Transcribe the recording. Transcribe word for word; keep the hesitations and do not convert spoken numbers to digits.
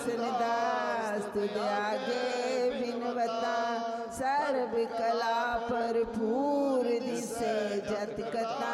हुस्न दास तुझ आगे बिनवता सर्व कला भरपूर दिसे जत कथा